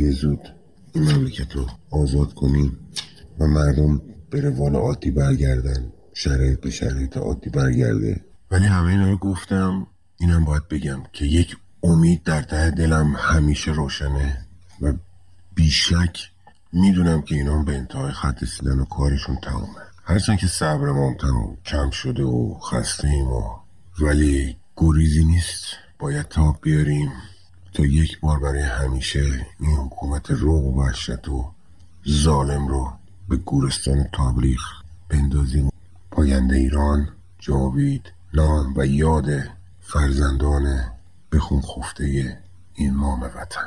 بگه زود این مملکت رو آزاد کنیم و مردم به روال عادی برگردن، شرایط به شرایط عادی برگرده. ولی همه اینا رو گفتم، اینم باید بگم که یک امید در ته دلم همیشه روشنه و بیشک میدونم که اینا به انتهای خط رسیدن و کارشون تمومه. هرچند که صبر ما هم کم شده و خسته ایم ولی گریزی نیست، باید تاب بیاریم تا یک بار برای همیشه این حکومت روغ و وحشت و ظالم رو به گورستان تاریخ بندازیم. پاینده ایران جاوید نام و یاد فرزندان بخون خفته این مام وطن.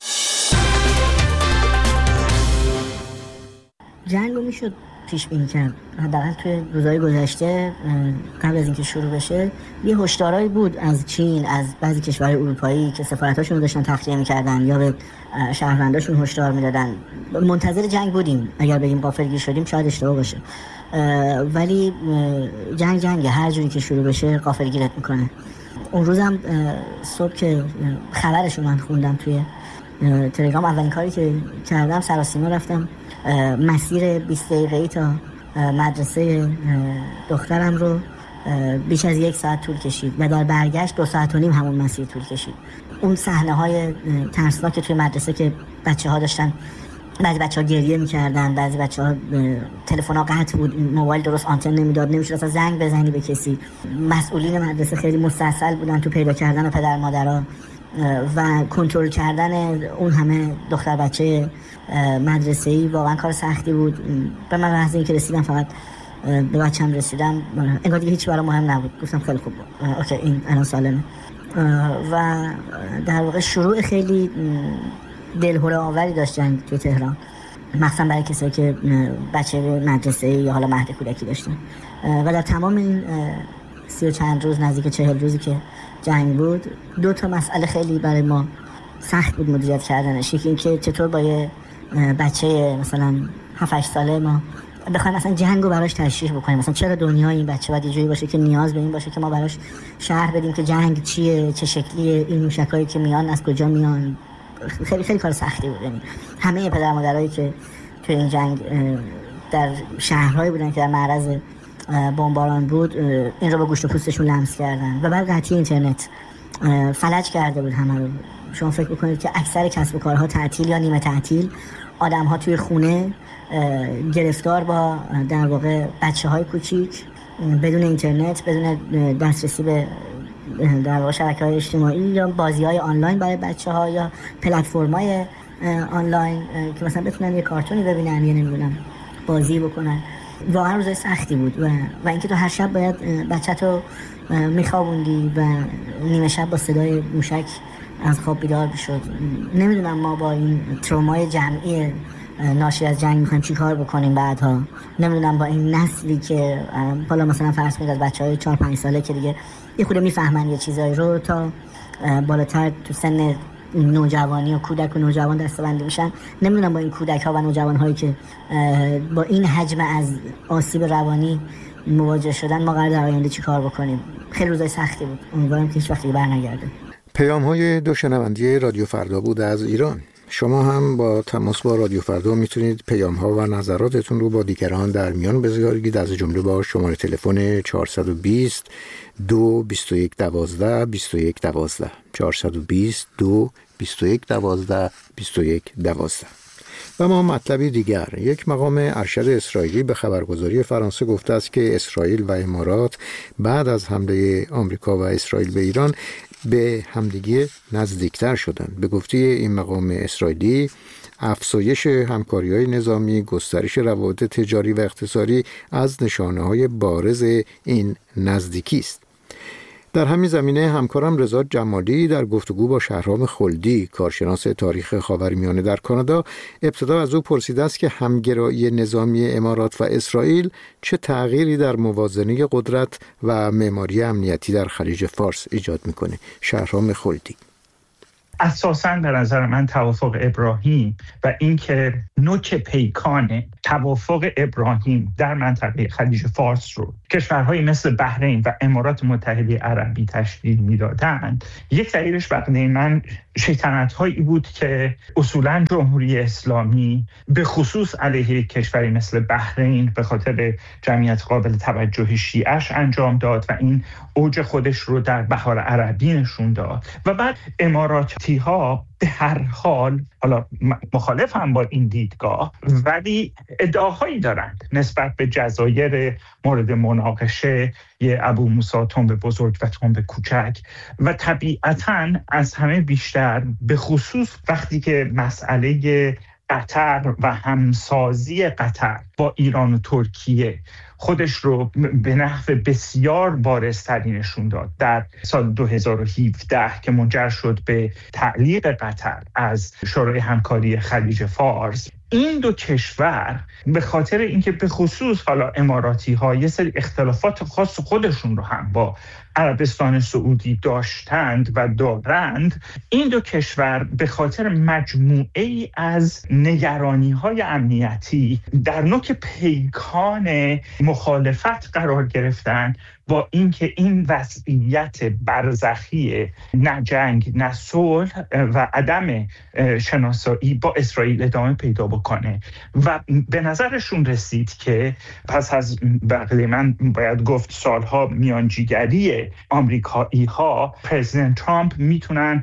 جنگ رو میشد پیش بینی کرد. حداقل توی روزهای گذشته قبل از اینکه شروع بشه یه هشدارایی بود از چین، از بعضی کشورهای اروپایی که سفارتاشون رو داشتن تخلیه می‌کردن یا به شهرونداشون هشدار میدادن. منتظر جنگ بودیم. اگر بگیم غافلگیر شدیم شاید اشتباه باشه، ولی جنگ هر جوری که شروع بشه غافلگیرت میکنه. اون روزم صبح که خبرشو من خوندم توی تلگرام، اولین کاری که کردم سراسیمه رفتم مسیر 20 دقیقه‌ای تا مدرسه دخترم رو بیش از 1 ساعت طول کشید و در برگشت 2 ساعت و نیم همون مسیر طول کشید. اون صحنه‌های ترسناک توی مدرسه که بچه‌ها داشتن، بعضی بچه‌ها گریه می‌کردن، بعضی بچه‌ها تلفن‌ها قطع بود، موبایل درست آنتن نمیداد، نمی‌شد اصلا زنگ بزنی به کسی. مسئولین مدرسه خیلی مستعسل بودن تو پیدا کردن پدر مادرها و کنترل کردن اون همه دختر بچه مدرسه‌ای. واقعا کار سختی بود. به من لحظه این که رسیدم فقط به بچه‌م رسیدم، انگار دیگه هیچ برام مهم نبود. گفتم خیلی خوب بود، اوکی این الان سالمه. و در واقع شروع خیلی دلهره آوری داشت جنگ توی تهران، مخصوصا برای کسایی که بچه مدرسه‌ای یا حالا مهد کودکی داشتن. و در تمام این 30 و چند روز، نزدیک 40 روزی که جنگ بود، 2 تا مسئله خیلی برای ما سخت بود مدیریت کردنش. یکی این که چطور با یه بچه مثلا 7-8 ساله ما بخوایم مثلا جنگ رو براش تشریح بکنیم، مثلا چرا دنیای این بچه باید یه جوری باشه که نیاز به این باشه که ما براش شرح بدیم که جنگ چیه، چه شکلیه، این موشکایی که میان از کجا میان. خیلی خیلی کار سختی بود. یعنی همه پدر مادرایی که توی این جنگ در شهرهایی بودن که در معرض بمباران بود، این رو به گوشت و پوستشون لمس کردن. و بعد قطعی اینترنت فلج کرده بود همه رو. شما فکر بکنید که اکثر کسب و کارها تعطیل یا نیمه تعطیل، آدم‌ها توی خونه گرفتار با در واقع بچه‌های کوچیک، بدون اینترنت، بدون دسترسی به در واقع شبکه‌های اجتماعی یا بازی‌های آنلاین برای بچه‌ها یا پلتفرم‌های آنلاین که مثلا بتونن یه کارتونی ببینن یا نمی‌دونم بازی بکنن. واقعا روزای سختی بود و اینکه تو هر شب باید بچه‌تو میخوابوندی و نیمه شب با صدای موشک از خواب بیدار بشد. نمیدونم ما با این ترومای جمعی ناشی از جنگ میخوایم چی کار بکنیم بعدها. نمیدونم با این نسلی که حالا مثلا فرض کنید از بچهای 4-5 ساله که دیگه یه خورده میفهمن یه چیزایی رو، تا بالاتر تو سن نوجوانی و کودک و نوجوان دسته‌بندی میشن. نمیدونم با این کودک ها و نوجوان هایی که با این حجم از آسیب روانی مواجه شدن ما قرار در آینده چی کار بکنیم. خیلی روزای سختی بود. امیدوارم که هیچ وقتی برنگرده. پیام های 2 شنونده رادیو فردا بود از ایران. شما هم با تماس با رادیو فردا میتونید پیام ها و نظراتتون رو با دیگران در میان بذارید، از جمله با شماره تلفن 420 221 12 21 12 420 221 12 21 12. و ما مطلبی دیگر. یک مقام ارشد اسرائیلی به خبرگزاری فرانسه گفته است که اسرائیل و امارات بعد از حمله آمریکا و اسرائیل به ایران به همدیگه نزدیکتر شدند. به گفته این مقام اسرائیلی، افزایش همکاری‌های نظامی، گسترش روابط تجاری و اقتصادی از نشانه‌های بارز این نزدیکی است. در همین زمینه همکارم رضا جمالی در گفتگو با شهرام خلدی، کارشناس تاریخ خاورمیانه در کانادا، ابتدا از او پرسیده است که همگرایی نظامی امارات و اسرائیل چه تغییری در موازنه قدرت و معماری امنیتی در خلیج فارس ایجاد میکنه. شهرام خلدی: اساساً به نظر من توافق ابراهیم و اینکه نوک پیکان توافق ابراهیم در منطقه خلیج فارس رو کشورهای مثل بحرین و امارات متحده عربی تشکیل میدادند، یک دلیلش بقیه من شیطنت‌هایی بود که اصولاً جمهوری اسلامی به خصوص علیه کشوری مثل بحرین به خاطر جمعیت قابل توجه شیعش انجام داد و این اوج خودش رو در بهار عربی نشون داد. و بعد اماراتی‌ها به هر حال، حالا مخالف هم با این دیدگاه، ولی ادعاهایی دارند نسبت به جزایر مورد مناقشه یه ابو موسی تنب بزرگ و تنب کوچک، و طبیعتاً از همه بیشتر به خصوص وقتی که مسئله قطر و همسازی قطر با ایران و ترکیه خودش رو به نحو بسیار بارزتری نشون داد در سال 2017 که منجر شد به تعلیق قطر از شورای همکاری خلیج فارس. این دو کشور به خاطر اینکه به خصوص حالا اماراتی ها یه سری اختلافات خاص خودشون رو هم با عربستان سعودی داشتند و دارند، این دو کشور به خاطر مجموعه ای از نگرانی های امنیتی در نوک پیکان مخالفت قرار گرفتن با اینکه این وضعیت برزخی نه جنگ نه صلح و عدم شناسایی با اسرائیل ادامه پیدا بکنه. و به نظرشون رسید که پس از بقیه من باید گفت سالها میانجیگری آمریکایی ها، پرزیدنت ترامپ میتونن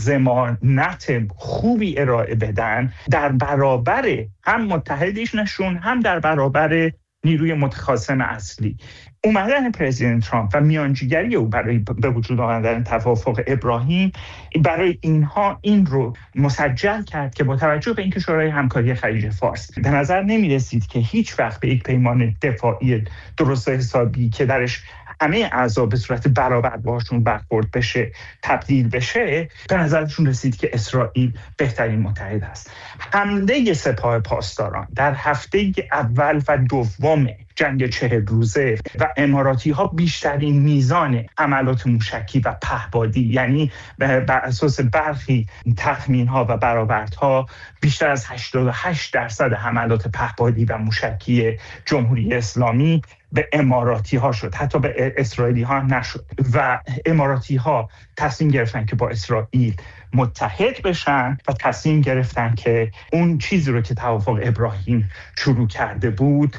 ضمانت خوبی ارائه بدن در برابر هم متحدینشون هم در برابر نیروی متخاصم اصلی. اومدن پرزیدنت ترامپ و میانجیگری او برای به وجود آوردن توافق ابراهیم برای اینها این رو مسجل کرد که با توجه به اینکه شورای همکاری خلیج فارس به نظر نمی رسید که هیچ وقت به یک پیمان دفاعی درست حسابی که درش همه اعضا به صورت برابر باشون برخورد بشه تبدیل بشه، به نظرشون رسید که اسرائیل بهترین متحد است. حمله سپاه پاسداران در هفته اول و دوم جنگ 40 روزه و اماراتی ها بیشترین میزان حملات موشکی و پهپادی، یعنی بر اساس برخی تخمین ها و برآوردها بیشتر از 88% حملات پهپادی و موشکی جمهوری اسلامی به اماراتی ها شد، حتی به اسرائیلی ها نشد. و اماراتی ها تصمیم گرفتن که با اسرائیل متحد بشن و تصمیم گرفتن که اون چیزی رو که توافق ابراهیم شروع کرده بود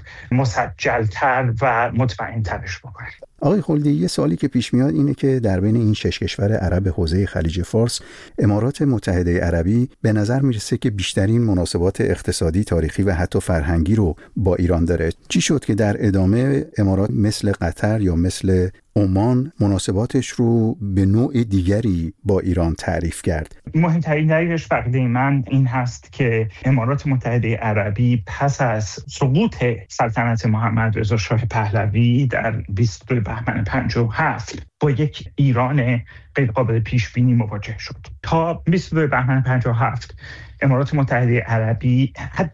مسجلتر و مطمئن‌ترش بکنن. آقای خلدی، یه سوالی که پیش میاد اینه که در بین این 6 کشور عرب حوزه خلیج فارس، امارات متحده عربی به نظر میرسه که بیشترین مناسبات اقتصادی، تاریخی و حتی فرهنگی رو با ایران داره. چی شد که در ادامه امارات مثل قطر یا مثل عمان مناسباتش رو به نوع دیگری با ایران تعریف کرد؟ مهمترین دلیلش بقیه من این هست که امارات متحده عربی پس از سقوط سلطنت محمد رضا شاه پهلوی در 22 بهمن 57 با یک ایران غیر قابل پیش بینی مواجه شد. تا 22 بهمن 57 امارات متحده عربی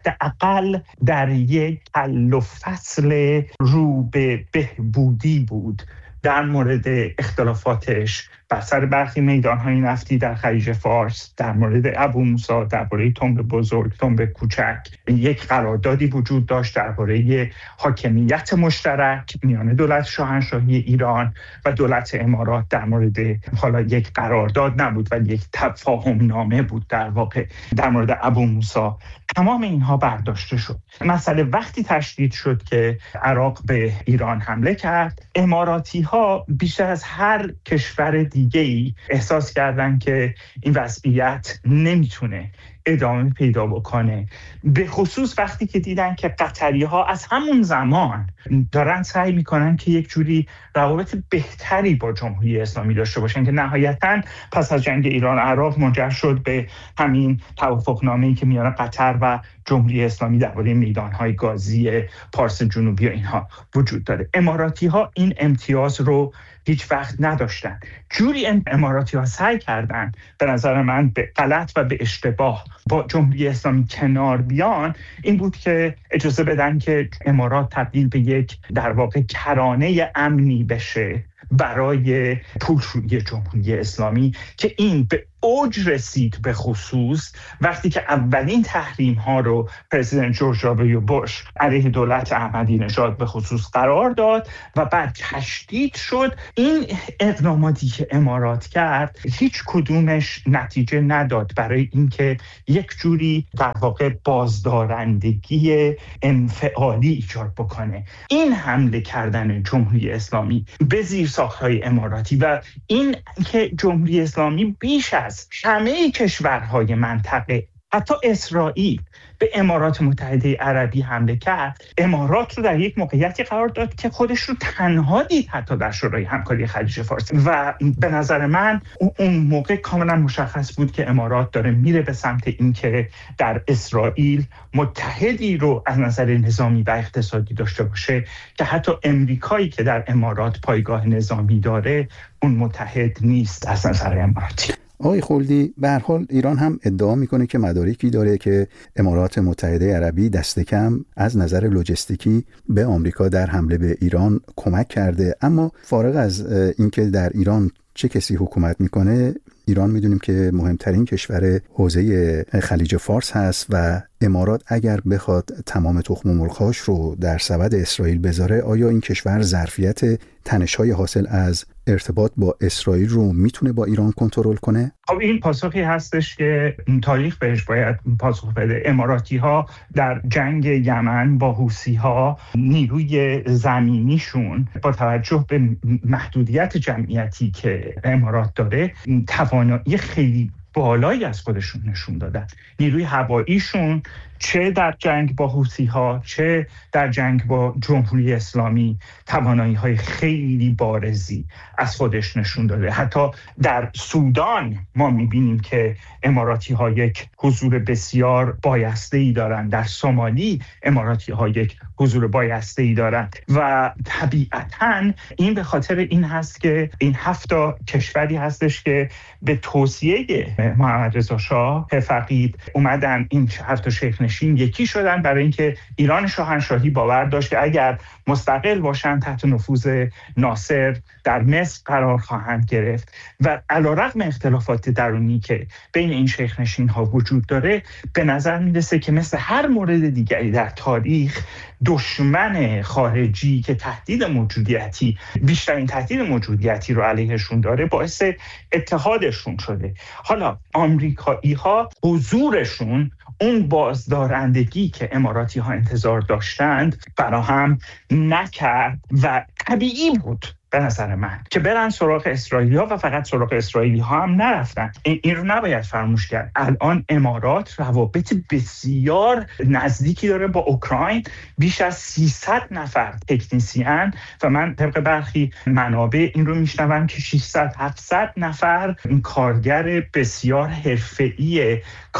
حداقل در یک حل و فصل رو به بهبودی بود در مورد اختلافاتش بر سر برخی میدان‌های نفتی در خلیج فارس، در مورد ابو موسی، درباره تنب بزرگ، تنب کوچک. یک قراردادی وجود داشت درباره حاکمیت مشترک میان دولت شاهنشاهی ایران و دولت امارات. در مورد حالا یک قرارداد نبود ولی یک تفاهم نامه بود در واقع در مورد ابو موسی. تمام اینها برداشته شد. مسئله وقتی تشدید شد که عراق به ایران حمله کرد، اماراتی ها بیشتر از هر کشور دیگه‌ای احساس کردن که این وضعیت نمیتونه ادامه پیدا بکنه، به خصوص وقتی که دیدن که قطری ها از همون زمان دارن سعی میکنن که یک جوری روابط بهتری با جمهوری اسلامی داشته باشن که نهایتاً پس از جنگ ایران و عراق منجر شد به همین توافقنامه‌ای که میان قطر و جمهوری اسلامی درباره میدان‌های گازی پارس جنوبی و اینها وجود داره. اماراتی ها این امتیاز رو هیچ وقت نداشتن. جوری اماراتی ها سعی کردن به نظر من به غلط و به اشتباه با جمهوری اسلامی کنار بیان، این بود که اجازه بدن که امارات تبدیل به یک در واقع کرانه امنی بشه برای پولشویی جمهوری اسلامی که این به اوج رسید، به خصوص وقتی که اولین تحریم ها رو پرزیدنت جورج دابلیو بوش علیه دولت احمدی نژاد به خصوص قرار داد و بعد تشدید شد. این اقداماتی که امارات کرد هیچ کدومش نتیجه نداد برای اینکه یک جوری در واقع بازدارندگی انفعالی ایجاد بکنه. این حمله کردن جمهوری اسلامی به زیرساخت‌های اماراتی و این که جمهوری اسلامی بیش از همه کشورهای منطقه، حتی اسرائیل، به امارات متحده عربی حمله کرد، امارات رو در یک موقعیتی قرار داد که خودش رو تنها دید حتی در شورای همکاری خلیج فارس. و به نظر من اون موقع کاملا مشخص بود که امارات داره میره به سمت اینکه در اسرائیل متحدی رو از نظر نظامی و اقتصادی داشته باشه که حتی امریکایی که در امارات پایگاه نظامی داره اون متحد نیست از نظر اماراتی. آقای خلدی، به هر حال ایران هم ادعا میکنه که مدارکی داره که امارات متحده عربی دست کم از نظر لوجستیکی به آمریکا در حمله به ایران کمک کرده. اما فارغ از اینکه در ایران چه کسی حکومت میکنه، ایران میدونیم که مهمترین کشور حوزه خلیج فارس هست و امارات اگر بخواد تمام تخم مرغ‌هاش رو در سبد اسرائیل بذاره، آیا این کشور ظرفیت تنش‌های حاصل از ارتباط با اسرائیل رو میتونه با ایران کنترل کنه؟ خب این پاسخی هستش که تاریخ بهش باید پاسخ بده. اماراتی‌ها در جنگ یمن با حوثی‌ها نیروی زمینیشون با توجه به محدودیت جمعیتی که امارات داره توانایی خیلی بالایی از خودشون نشون دادن. نیروی هواییشون چه در جنگ با حوثی‌ها چه در جنگ با جمهوری اسلامی توانایی‌های خیلی بارزی از خودش نشون داده. حتی در سودان ما می‌بینیم که اماراتی‌ها یک حضور بسیار بایسته‌ای دارند. در سومالی اماراتی‌ها یک حضور بایسته‌ای دارند و طبیعتاً این به خاطر این هست که این 7 کشوری هستش که به توصیه محمد رضا شاه فقید اومدن این 7 شیخ نشین یکی شدن برای اینکه ایران شاهنشاهی باور داشت که اگر مستقل باشن تحت نفوذ ناصر در مصر قرار خواهند گرفت و علیرغم اختلافات درونی که بین این شیخ نشین ها وجود داره، به نظر میرسه که مثل هر مورد دیگری در تاریخ دشمن خارجی که تهدید موجودیتی، بیشترین تهدید موجودیتی رو علیهشون داره، باعث اتحادشون شده. حالا آمریکایی ها حضورشون اون بازدارندگی که اماراتی ها انتظار داشتند فراهم نکرد و طبیعی بود به نظر من که برن سراغ اسرائیلی ها و فقط سراغ اسرائیلی ها هم نرفتن. این رو نباید فراموش کرد. الان امارات روابط بسیار نزدیکی داره با اوکراین، بیش از 300 نفر تکنیسیان و من طبق برخی منابع این رو میشنوم که 600-700 نفر کارگر بسیار حرفه‌ای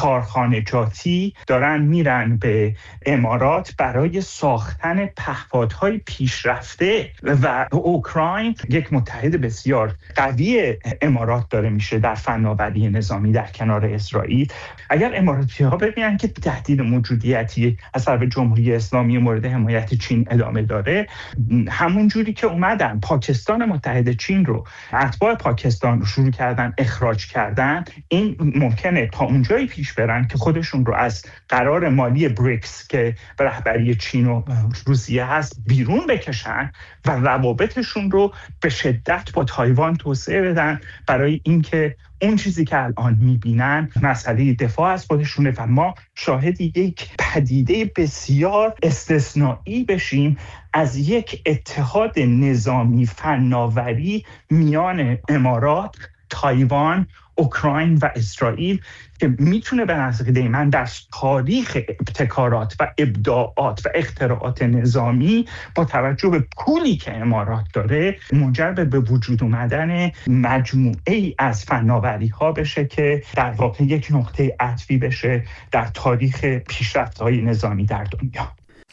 کارخانجاتی دارن میرن به امارات برای ساختن پهپادهای پیشرفته و اوکراین یک متحد بسیار قوی امارات داره میشه در فناوری نظامی در کنار اسرائیل. اگر اماراتی ها ببینن که تهدید موجودیتی از طرف جمهوری اسلامی مورد حمایت چین ادامه داره، همون جوری که اومدن پاکستان متحد چین رو، اتباع پاکستان رو شروع کردن اخراج کردن، این ممکنه تا اونجایی پیش برن که خودشون رو از قرار مالی بریکس که به رهبری چین و روسیه هست بیرون بکشن و روابطشون رو به شدت با تایوان توسعه بدن برای اینکه اون چیزی که الان میبینن مسئله دفاع از خودشونه و ما شاهد یک پدیده بسیار استثنایی بشیم از یک اتحاد نظامی فناوری میان امارات، تایوان، اوکراین و اسرائیل که میتونه به نظر من در تاریخ ابتکارات و ابداعات و اختراعات نظامی با توجه به پولی که امارات داره منجر به وجود اومدن مجموعه ای از فناوری ها بشه که در واقع یک نقطه عطفی بشه در تاریخ پیشرفت‌های نظامی در دنیا.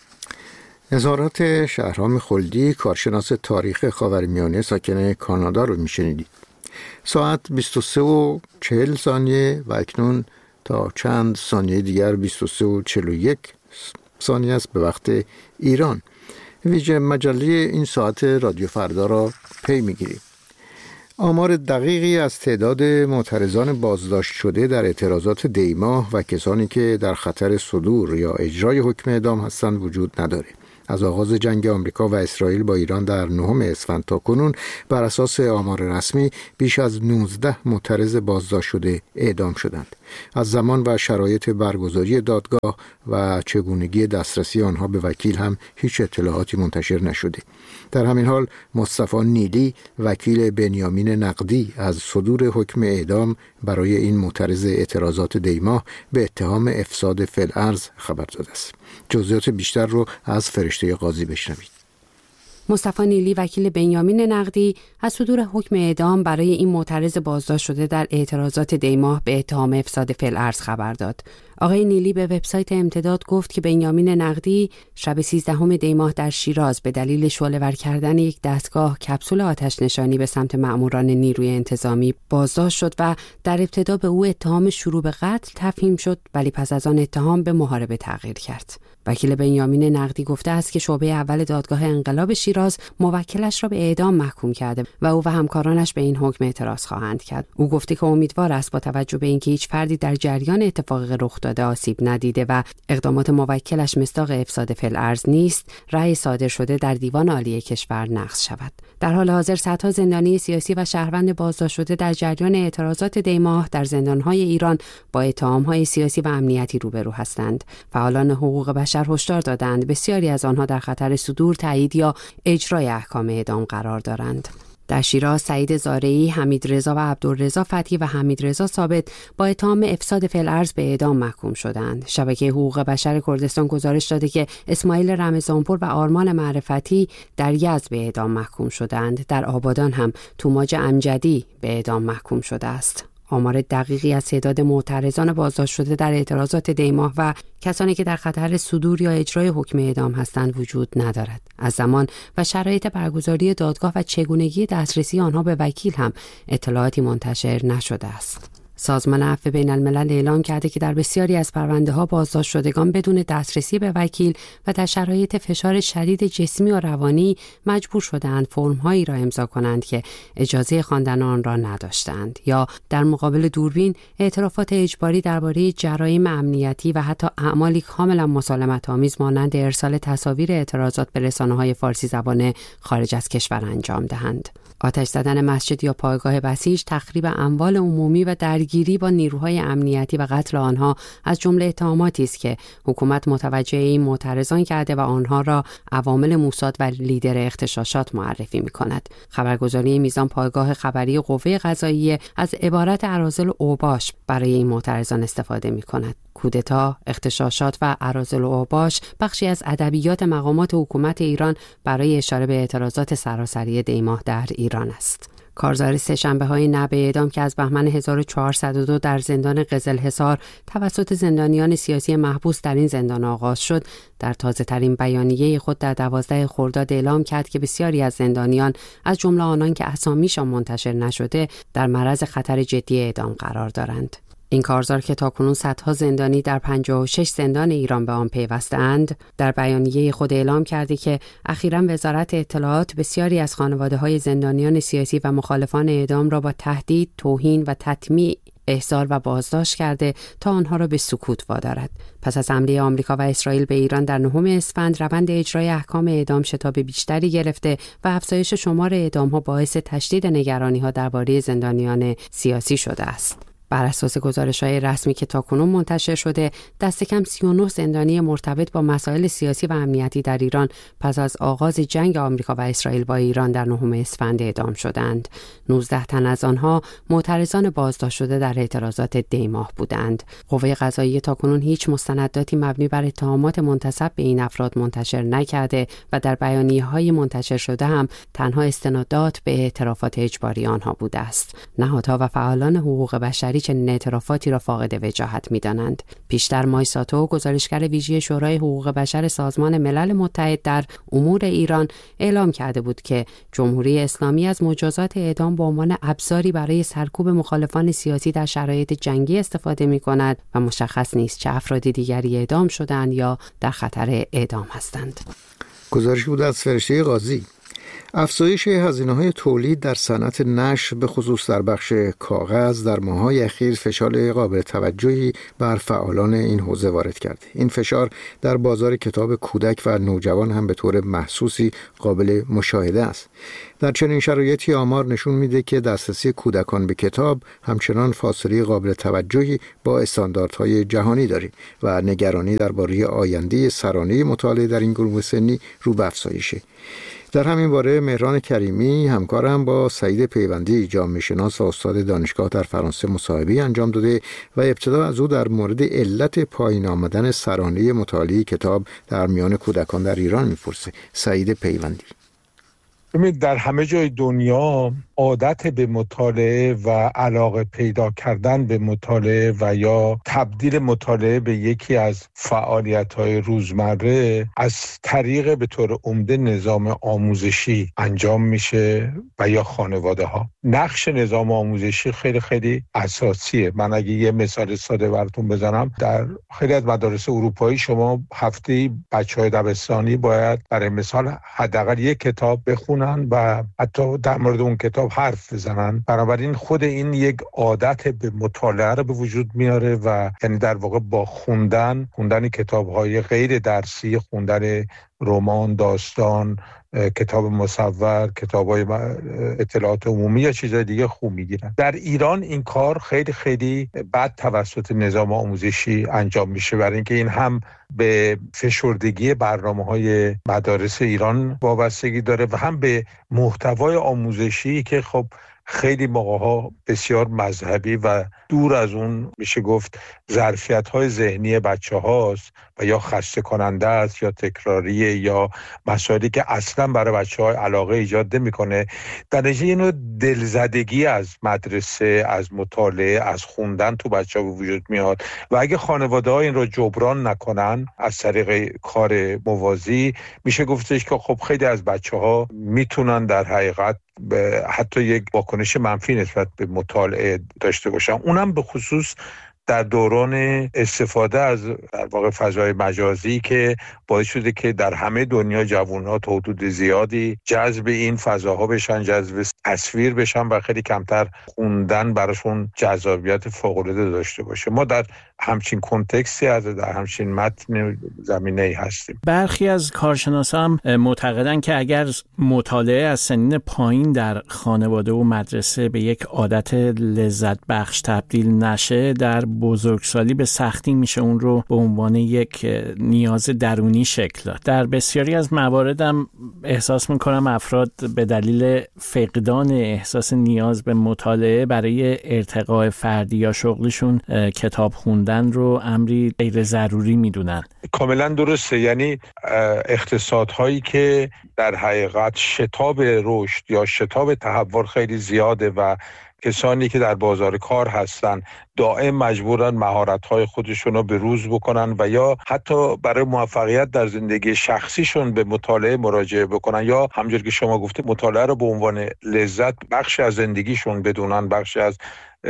نظارت شهرام خلدی، کارشناس تاریخ خاورمیانه ساکن کانادا رو میشنیدید. ساعت 23:40 و اکنون تا چند ثانیه دیگر 23:41 است به وقت ایران. ویژه مجله این ساعت رادیو فردا را پی میگیریم. آمار دقیقی از تعداد معترضان بازداشت شده در اعتراضات دی‌ماه و کسانی که در خطر صدور یا اجرای حکم اعدام هستند وجود نداره. از آغاز جنگ آمریکا و اسرائیل با ایران در 9 اسفند تا کنون بر اساس آمار رسمی بیش از 19 معترض بازداشت شده اعدام شدند. از زمان و شرایط برگزاری دادگاه و چگونگی دسترسی آنها به وکیل هم هیچ اطلاعاتی منتشر نشده. در همین حال مصطفی نیلی وکیل بنیامین نقدی از صدور حکم اعدام برای این معترض اعتراضات دی‌ماه به اتهام افساد فی‌الارض خبر داده است. جزئیات بیشتر رو از فرشته قاضی بشنوید. مصطفی نیلی وکیل بنیامین نقدی از صدور حکم اعدام برای این معترض بازداشت شده در اعتراضات دی‌ماه به اتهام افساد فی‌الارض خبر داد. آقای نیلی به وبسایت امتداد گفت که بنیامین نقدی شب 13 دی‌ماه در شیراز به دلیل شعله‌ور کردن یک دستگاه کپسول آتش نشانی به سمت مأموران نیروی انتظامی بازداشت شد و در ابتدا به او اتهام شروع به قتل تفهیم شد، ولی پس از آن اتهام به محاربه تغییر کرد. وکیل بنیامین نقدی گفته است که شعبه اول دادگاه انقلاب شیراز موکلش را به اعدام محکوم کرده و او و همکارانش به این حکم اعتراض خواهند کرد. او گفته که امیدوار است با توجه به اینکه هیچ فردی در جریان اتفاق رخ داده آسیب ندیده و اقدامات موکلش مصداق افساد فی‌الارض نیست، رأی صادر شده در دیوان عالی کشور نقض شود. در حال حاضر صدها زندانی سیاسی و شهروند بازداشت شده در جریان اعتراضات دی‌ماه در زندان‌های ایران با اتهام‌های سیاسی و امنیتی روبرو هستند. فعالان حقوق بشر هشدار دادند بسیاری از آنها در خطر صدور، تایید یا اجرای احکام اعدام قرار دارند. در شیراز سعید زارعی، حمید رضا و عبدالرضا فتحی و حمید رضا ثابت با اتهام افساد فی‌الارض به اعدام محکوم شدند. شبکه حقوق بشر کردستان گزارش داده که اسماعیل رمضانپور و آرمان معرفتی در یزد به اعدام محکوم شدند. در آبادان هم توماج امجدی به اعدام محکوم شده است. آمار دقیقی از تعداد معترضان بازداشت شده در اعتراضات دی‌ماه و کسانی که در خطر صدور یا اجرای حکم اعدام هستند وجود ندارد. از زمان و شرایط برگزاری دادگاه و چگونگی دسترسی آنها به وکیل هم اطلاعاتی منتشر نشده است. سازمان عفو بین الملل اعلام کرده که در بسیاری از پرونده‌ها بازداشت شدگان بدون دسترسی به وکیل و در شرایط فشار شدید جسمی و روانی مجبور شدند فرم‌هایی را امضا کنند که اجازه خواندن آن را نداشتند، یا در مقابل دوربین اعترافات اجباری درباره جرایم امنیتی و حتی اعمالی کاملا مسالمت‌آمیز مانند ارسال تصاویر اعتراضات به رسانه‌های فارسی زبان خارج از کشور انجام دهند. آتش زدن مسجد یا پایگاه بسیج، تخریب اموال عمومی و درگیری با نیروهای امنیتی و قتل آنها از جمله اتهاماتی است که حکومت متوجه این معترضان کرده و آنها را عوامل موساد و لیدر اغتشاشات معرفی می‌کند. خبرگزاری میزان پایگاه خبری قوه قضاییه از عبارت اراذل اوباش برای این معترضان استفاده می‌کند. کودتا، اغتشاشات و اراذل اوباش بخشی از ادبیات مقامات حکومت ایران برای اشاره به اعتراضات سراسری دی‌ماه در ایران است. کارزار سه‌شنبه‌های نبع اعدام که از بهمن 1402 در زندان قزلحصار توسط زندانیان سیاسی محبوس در این زندان آغاز شد، در تازه‌ترین بیانیه خود در 12 خرداد اعلام کرد که بسیاری از زندانیان از جمله آنان که اسامیشان منتشر نشده در معرض خطر جدی اعدام قرار دارند. این کارزار که تاکنون صدها زندانی در 56 زندان ایران به آن پیوسته‌اند، در بیانیه خود اعلام کرده که اخیراً وزارت اطلاعات بسیاری از خانواده‌های زندانیان سیاسی و مخالفان اعدام را با تهدید، توهین و تطمیع احضار و بازداشت کرده تا آنها را به سکوت وادارد. پس از حمله آمریکا و اسرائیل به ایران در 9 اسفند، روند اجرای احکام اعدام شتاب بیشتری گرفته و افزایش شمار اعدام‌ها باعث تشدید نگرانی‌ها درباره زندانیان سیاسی شده است. بر اساس گزارش‌های رسمی که تاکنون منتشر شده، دست کم 39 زندانی مرتبط با مسائل سیاسی و امنیتی در ایران پس از آغاز جنگ آمریکا و اسرائیل با ایران در 9 اسفند اعدام شدند. 19 تن از آنها معترضان بازداشت شده در اعتراضات دی‌ماه بودند. قوه قضاییه تاکنون هیچ مستنداتی مبنی بر اتهامات منتسب به این افراد منتشر نکرده و در بیانیه‌های منتشر شده هم تنها استنادات به اعترافات اجباری آنها بوده است. نهادها و فعالان حقوق بشری چنین اعترافاتی را فاقد وجاهت می‌دانند. پیشتر مایساتو، گزارشگر ویژه شورای حقوق بشر سازمان ملل متحد در امور ایران، اعلام کرده بود که جمهوری اسلامی از مجازات اعدام به عنوان ابزاری برای سرکوب مخالفان سیاسی در شرایط جنگی استفاده می‌کند و مشخص نیست چه افراد دیگری اعدام شدند یا در خطر اعدام هستند. گزارش بود از فرشته قاضی. افزایش هزینه‌های تولید در صنعت نشر به خصوص در بخش کاغذ در ماه‌های اخیر فشار قابل توجهی بر فعالان این حوزه وارد کرده. این فشار در بازار کتاب کودک و نوجوان هم به طور محسوسی قابل مشاهده است. در چنین شرایطی آمار نشون میده که دسترسی کودکان به کتاب همچنان فاصله قابل توجهی با استانداردهای جهانی داره و نگرانی درباره آینده سرانه مطالعه در این گروه سنی رو به افزایشه. در همین باره مهران کریمی همکارم با سعید پیوندی جامعه شناس و استاد دانشگاه در فرانسه مصاحبه انجام داده و ابتدا از او در مورد علت پایین آمدن سرانه مطالعه کتاب در میان کودکان در ایران میپرسه. سعید پیوندی: در همه جای دنیا عادت به مطالعه و علاقه پیدا کردن به مطالعه و یا تبدیل مطالعه به یکی از فعالیت‌های روزمره از طریق به طور عمده نظام آموزشی انجام میشه و یا خانواده‌ها. نقش نظام آموزشی خیلی خیلی اساسیه. من اگه یه مثال ساده براتون بزنم، در خیلی از مدارس اروپایی شما هفته‌ای بچه‌های دبستانی باید برای مثال حداقل یک کتاب بخونن و حتی در مورد اون کتاب حرف بزنن. بنابراین خود این یک عادت به مطالعه رو به وجود میاره و یعنی در واقع با خوندن کتاب‌های غیر درسی، خوندن رمان، داستان، کتاب مصور، کتاب‌های اطلاعات عمومی یا چیزهای دیگه خوب میگیرن. در ایران این کار خیلی خیلی بد توسط نظام آموزشی انجام میشه، برای اینکه این هم به فشردگی برنامه‌های مدارس ایران وابستگی داره و هم به محتوای آموزشی که خب خیلی موقع‌ها بسیار مذهبی و دور از اون میشه گفت ظرفیت‌های ذهنی بچه‌هاست و یا خسته کننده است یا تکراریه یا مسائلی که اصلا برای بچه‌ها علاقه ایجاد نمی‌کنه. در نتیجه اینو دلزدگی از مدرسه، از مطالعه، از خوندن تو بچه‌ها به وجود میاد و اگه خانواده‌ها این رو جبران نکنن از طریق کار موازی، میشه گفتش که خب خیلی از بچه‌ها میتونن در حقیقت حتی یک واکنش منفی نسبت به مطالعه داشته باشن. اونم به خصوص در دوران استفاده از در واقع فضای مجازی که باعث شده که در همه دنیا جوان‌ها تا حدود زیادی جذب این فضاها بشن، جذب تصویر بشن و خیلی کمتر خوندن براشون جذابیت فوق‌العاده داشته باشه. ما در همچین کنتکستی در همچین متن زمینه‌ای هستیم. برخی از کارشناسان هم معتقدن که اگر مطالعه از سنین پایین در خانواده و مدرسه به یک عادت لذت بخش تبدیل نشه، در بزرگسالی به سختی میشه اون رو به عنوان یک نیاز درونی شکل داد. در بسیاری از مواردم احساس میکنم افراد به دلیل فقدان احساس نیاز به مطالعه برای ارتقاء فردی یا شغلشون کتاب خوندن رو امری غیر ضروری میدونن. کاملا درسته. یعنی اقتصادهایی که در حقیقت شتاب رشد یا شتاب تحول خیلی زیاده و کسانی که در بازار کار هستن دائم مجبورن مهارت‌های خودشون رو به روز بکنن و یا حتی برای موفقیت در زندگی شخصیشون به مطالعه مراجعه بکنن یا همونجوری که شما گفتید مطالعه رو به عنوان لذت بخشی از زندگیشون بدونن، بخشی از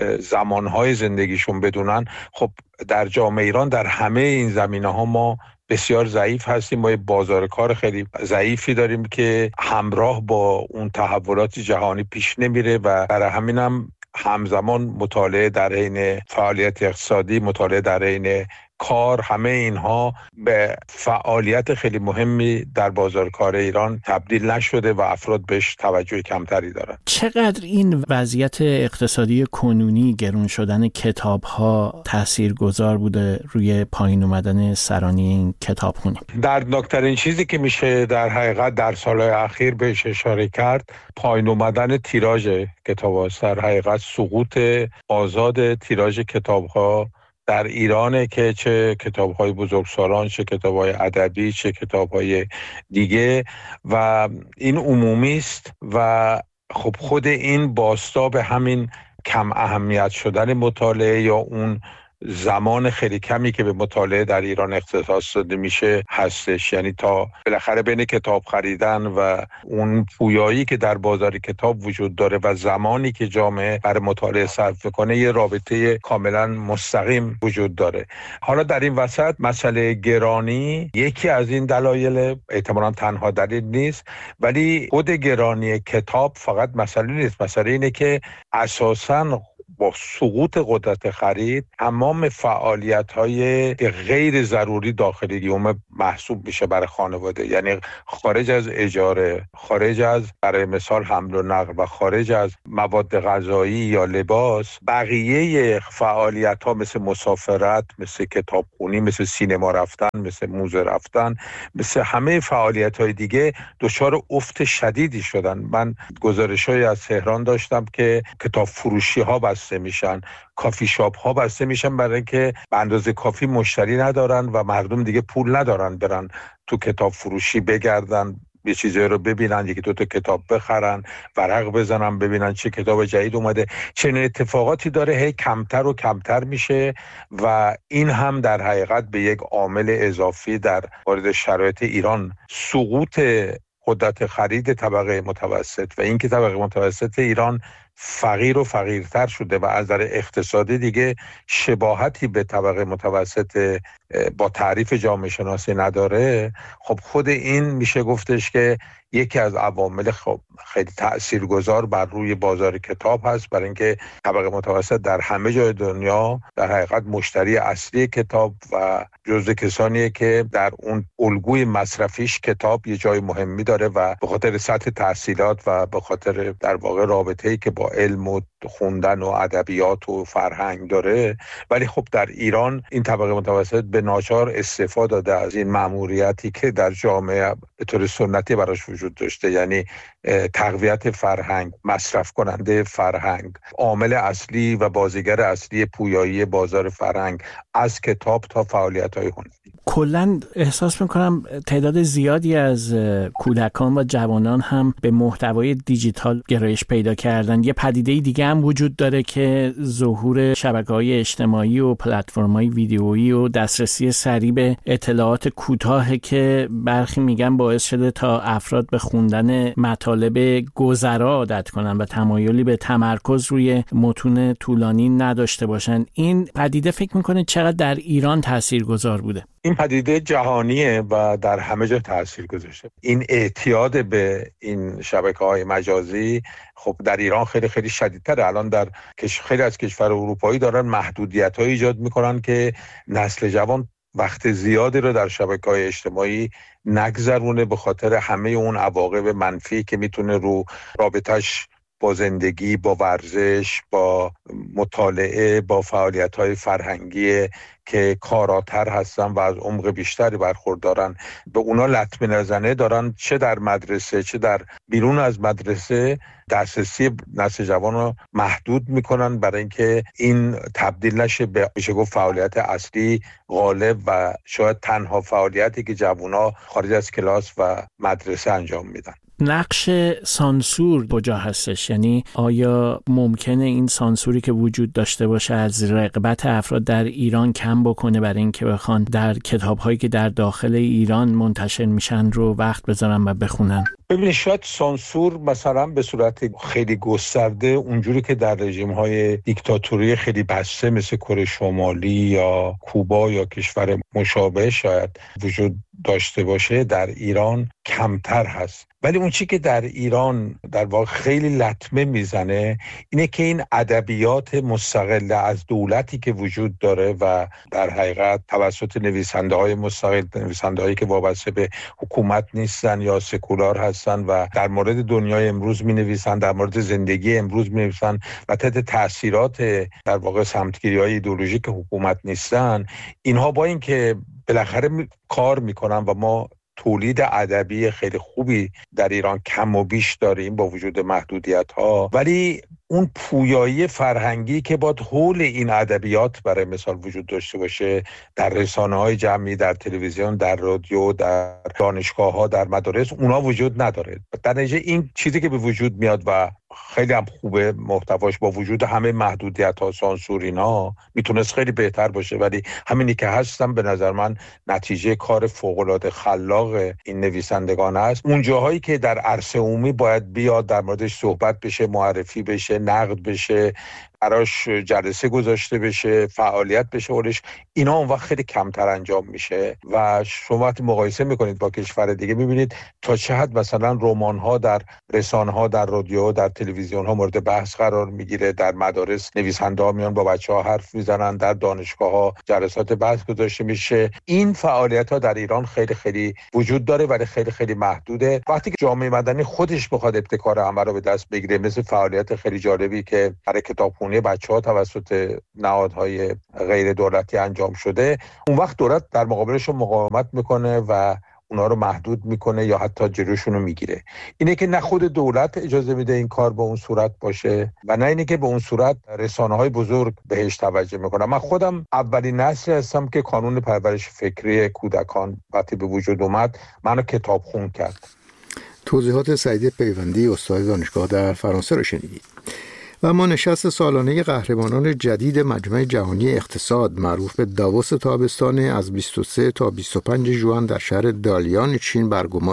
زمانهای زندگیشون بدونن. خب در جامعه ایران در همه این زمینه‌ها ما بسیار ضعیف هستیم. ما یه بازار کار خیلی ضعیفی داریم که همراه با اون تحولات جهانی پیش نمیره و برای همینم همزمان مطالعه در حین فعالیت اقتصادی، مطالعه در حین کار، همه اینها به فعالیت خیلی مهمی در بازار کار ایران تبدیل نشده و افراد بهش توجه کمتری دارن. چقدر این وضعیت اقتصادی کنونی، گرون شدن کتاب‌ها تاثیرگذار بوده روی پایین اومدن سرانه این کتابخوانی؟ دردناکترین چیزی که میشه در حقیقت در سالهای اخیر بهش اشاره کرد پایین اومدن تیراژ کتاب‌ها، در حقیقت سقوط آزاد تیراژ کتاب‌ها در ایرانه که چه کتاب‌های بزرگسالان، چه کتاب‌های ادبی، چه کتاب‌های دیگه و این عمومی است و خب خود این بازتاب همین کم اهمیت شدن مطالعه یا اون زمان خیلی کمی که به مطالعه در ایران اختصاص داده میشه هستش. یعنی تا بالاخره بین کتاب خریدن و اون پویایی که در بازار کتاب وجود داره و زمانی که جامعه برای مطالعه صرف کنه یه رابطه کاملا مستقیم وجود داره. حالا در این وسط مسئله گرانی یکی از این دلایل، احتمالاً تنها دلیل نیست، ولی خود گرانی کتاب فقط مسئله نیست. مسئله اینه که اساساً با سقوط قدرت خرید تمام فعالیت‌های غیر ضروری داخل یوم محسوب میشه برای خانواده. یعنی خارج از اجاره، خارج از برای مثال حمل و نقل و خارج از مواد غذایی یا لباس، بقیه فعالیت‌ها مثل مسافرت، مثل کتابخونی، مثل سینما رفتن، مثل موزه رفتن، مثل همه فعالیت‌های دیگه دچار افت شدیدی شدن. من گزارش‌هایی از تهران داشتم که کتاب فروشی‌ها بسته میشن، کافی شاپ ها بسته میشن برای اینکه به اندازه کافی مشتری ندارن و مردم دیگه پول ندارن برن تو کتاب فروشی بگردن، یه چیزایی رو ببینن، یکی دو تا کتاب بخرن، ورق بزنن ببینن چه کتاب جدید اومده. چنین اتفاقاتی داره هی کمتر و کمتر میشه و این هم در حقیقت به یک عامل اضافی در مورد شرایط ایران، سقوط قدرت خرید طبقه متوسط و اینکه طبقه متوسط ایران فقیر و فقیرتر شده و از نظر اقتصادی دیگه شباهتی به طبقه متوسط با تعریف جامعه شناسی نداره. خب خود این میشه گفتش که یکی از عوامل خیلی تاثیرگذار بر روی بازار کتاب هست، برای اینکه طبقه متوسط در همه جای دنیا در حقیقت مشتری اصلی کتاب و جزو کسانیه که در اون الگوی مصرفیش کتاب یه جای مهمی داره و به خاطر سطح تحصیلات و به خاطر در واقع رابطه‌ای که با علم و خوندن و ادبیات و فرهنگ داره. ولی خب در ایران این طبقه متوسط به ناچار استفاده داده از این مأموریتی که در جامعه به طور سنتی براش وجود داشته، یعنی تقویت فرهنگ، مصرف کننده فرهنگ، عامل اصلی و بازیگر اصلی پویایی بازار فرهنگ از کتاب تا فعالیت‌های هنری. کلاً احساس میکنم تعداد زیادی از کودکان و جوانان هم به محتوای دیجیتال گرایش پیدا کردن. یه پدیده دیگه هم وجود داره که ظهور شبکه‌های اجتماعی و پلتفرم‌های ویدیویی و دسترسی سریع به اطلاعات کوتاه که برخی میگن باعث شده تا افراد به خوندن مطالب گذرا عادت کنن و تمایلی به تمرکز روی متون طولانی نداشته باشن. این پدیده فکر میکنه چقدر در ایران تاثیرگذار بوده؟ این پدیده جهانیه و در همه جا تاثیر گذاشته. این اعتیاد به این شبکه‌های مجازی خب در ایران خیلی خیلی شدیدتره. الان در خیلی از کشور اروپایی دارن محدودیت‌های ایجاد میکنن که نسل جوان وقت زیادی رو در شبکه‌های اجتماعی نگذرونه به خاطر همه اون عواقب منفی که میتونه رو رابطش با زندگی، با ورزش، با مطالعه، با فعالیت‌های فرهنگی که کاراتر هستن و از عمق بیشتری برخوردارن به اونا لطمه نزنه دارن، چه در مدرسه چه در بیرون از مدرسه دسترسی نسل جوان رو محدود میکنن برای اینکه این تبدیل نشه به میشه گفت فعالیت اصلی غالب و شاید تنها فعالیتی که جوونا خارج از کلاس و مدرسه انجام میدن. نقش سانسور کجا هستش؟ یعنی آیا ممکنه این سانسوری که وجود داشته باشه از رغبت افراد در ایران کم بکنه برای اینکه بخوان در کتاب‌هایی که در داخل ایران منتشر میشن رو وقت بذارن و بخونن؟ ببینید شاید سانسور مثلا به صورت خیلی گسترده اونجوری که در رژیم‌های دیکتاتوری خیلی بسته مثل کره شمالی یا کوبا یا کشور مشابه شاید وجود داشته باشه، در ایران کمتر هست. ولی اون چی که در ایران در واقع خیلی لطمه میزنه اینه که این ادبیات مستقل از دولتی که وجود داره و در حقیقت توسط نویسنده‌های مستقل، نویسنده‌هایی که وابسته به حکومت نیستن یا سکولار هستن و در مورد دنیای امروز می‌نویسن، در مورد زندگی امروز می‌نویسن و تحت تأثیرات در واقع سمتگیری‌های ایدئولوژیک حکومت نیستن، اینها با اینکه بالاخره کار میکنن و ما تولید ادبی خیلی خوبی در ایران کم و بیش داریم با وجود محدودیت‌ها، ولی اون پویایی فرهنگی که باید حول این ادبیات برای مثال وجود داشته باشه در رسانه‌های جمعی، در تلویزیون، در رادیو، در دانشگاه‌ها، در مدارس، اونا وجود نداره. در نتیجه این چیزی که به وجود میاد و خیلی هم خوبه محتواش، با وجود همه محدودیت‌ها، سانسور اینا میتونست خیلی بهتر باشه، ولی همینی که هستم به نظر من نتیجه کار فوق‌العاده خلاق این نویسندگان است. اون جاهایی که در عرصه عمومی باید بیاد در موردش صحبت بشه، معرفی بشه، نقد بشه، براش جلسه گذاشته بشه، فعالیت بشه اولش، اینا اون وقت خیلی کمتر انجام میشه و شما وقتی مقایسه میکنید با کشور دیگه میبینید تا چه حد مثلا رمان‌ها در رسانه‌ها، در رادیو، در تلویزیون‌ها مورد بحث قرار میگیره، در مدارس نویسنده‌ها میان با بچه‌ها حرف میزنن، در دانشگاه‌ها جلسات بحث گذاشته میشه. این فعالیت‌ها در ایران خیلی خیلی وجود داره ولی خیلی خیلی محدوده. وقتی که جامعه مدنی خودش بخواد ابتکار عمل رو به دست بگیره، مثل فعالیت خیلی جالبی که برای کتابخونه بچه‌ها توسط نهادهای غیر دولتی انجام شده، اون وقت دولت در مقابلشون مقاومت میکنه و اونا رو محدود میکنه یا حتی جلوشون رو میگیره. اینه که نه خود دولت اجازه میده این کار به اون صورت باشه و نه اینه که به اون صورت رسانه‌های بزرگ بهش توجه میکنن. من خودم اولین نسلی هستم که کانون پرورش فکری کودکان وقتی به وجود اومد منو کتابخون کرد. توضیحات سعید پیوندی استاد دانشگاه در فرانسه رو شنیدید. و ما نشست سالانه قهرمانان جدید مجمع جهانی اقتصاد معروف به داووس تابستان از 23 تا 25 ژوئن در شهر دالیان چین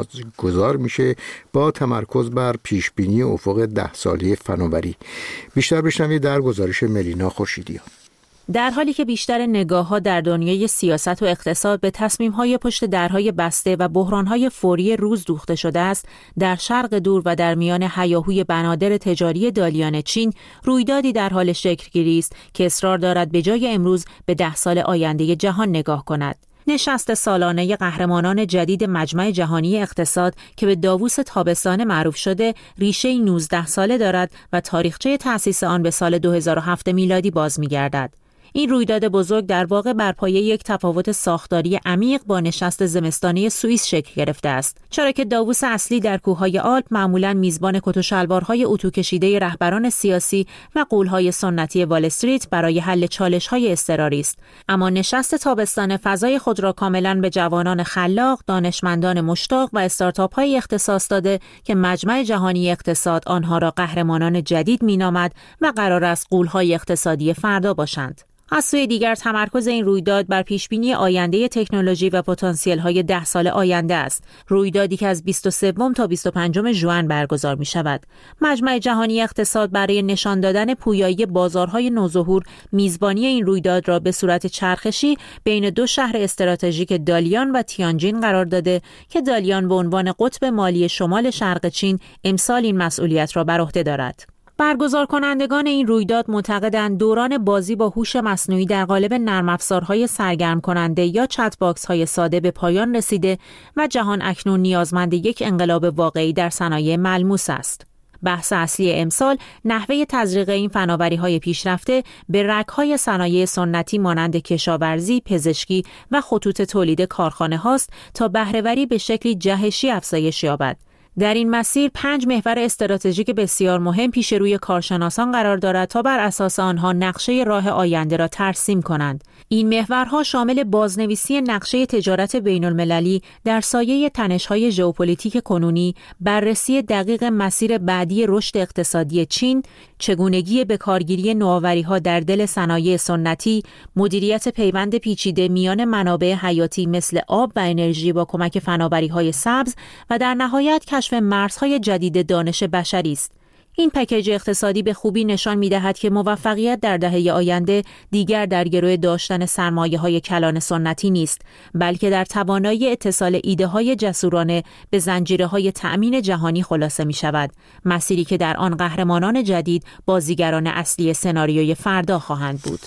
برگزار میشه با تمرکز بر پیشبینی افق 10 ساله فناوری. بیشتر بشنوید در گزارش ملینا خورشیدیان. در حالی که بیشتر نگاه‌ها در دنیای سیاست و اقتصاد به تصمیم‌های پشت درهای بسته و بحران‌های فوری روز دوخته شده است، در شرق دور و در میان هیاهوی بنادر تجاری دالیان چین رویدادی در حال شکل‌گیری است که اصرار دارد به جای امروز به 10 سال آینده جهان نگاه کند. نشست سالانه قهرمانان جدید مجمع جهانی اقتصاد که به داووس تابستان معروف شده، ریشه 19 ساله دارد و تاریخچه تأسیس آن به سال 2007 میلادی باز می‌گردد. این رویداد بزرگ در واقع بر پایه یک تفاوت ساختاری عمیق با نشست زمستانی سوئیس شکل گرفته است، چرا که داووس اصلی در کوههای آلپ معمولاً میزبان کت و شلوارهای اتو کشیده رهبران سیاسی و غول‌های سنتی وال استریت برای حل چالش‌های اضطراری است، اما نشست تابستان فضای خود را کاملاً به جوانان خلاق، دانشمندان مشتاق و استارتاپ‌های اختصاص داده که مجمع جهانی اقتصاد آنها را قهرمانان جدید می‌نامد و قرار است غول‌های اقتصادی فردا باشند. از سوی دیگر تمرکز این رویداد بر پیشبینی آینده تکنولوژی و پتانسیل‌های 10 سال آینده است. رویدادی که از 23 تا 25 ژوئن برگزار می‌شود. مجمع جهانی اقتصاد برای نشان دادن پویایی بازارهای نوظهور میزبانی این رویداد را به صورت چرخشی بین دو شهر استراتژیک دالیان و تیانجین قرار داده که دالیان به عنوان قطب مالی شمال شرق چین امسال این مسئولیت را بر عهده دارد. برگزار کنندگان این رویداد معتقدند دوران بازی با هوش مصنوعی در قالب نرم افزارهای سرگرم کننده یا چت باکس های ساده به پایان رسیده و جهان اکنون نیازمند یک انقلاب واقعی در صنایع ملموس است. بحث اصلی امسال نحوه تزریق این فناوری‌های پیشرفته به رگ‌های صنایع سنتی مانند کشاورزی، پزشکی و خطوط تولید کارخانه هاست تا بهره‌وری به شکلی جهشی افزایش یابد. در این مسیر 5 محور استراتژیک بسیار مهم پیش روی کارشناسان قرار دارد تا بر اساس آنها نقشه راه آینده را ترسیم کنند. این محورها شامل بازنویسی نقشه تجارت بین‌المللی در سایه تنش‌های ژئوپلیتیک کنونی، بررسی دقیق مسیر بعدی رشد اقتصادی چین، چگونگی بکارگیری نوآوری‌ها در دل صنایع سنتی، مدیریت پیوند پیچیده میان منابع حیاتی مثل آب و انرژی با کمک فناوری‌های سبز و در نهایت کشف مرزهای جدید دانش بشری است. این پکیج اقتصادی به خوبی نشان می‌دهد که موفقیت در دهه آینده دیگر در گروه داشتن سرمایه‌های کلان سنتی نیست، بلکه در توانایی اتصال ایده‌های جسورانه به زنجیره‌های تأمین جهانی خلاصه می‌شود، مسیری که در آن قهرمانان جدید بازیگران اصلی سناریوی فردا خواهند بود.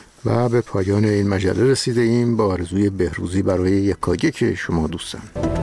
و به پایان این مجله رسیده ایم با آرزوی بهروزی برای یکایک شما دوستان.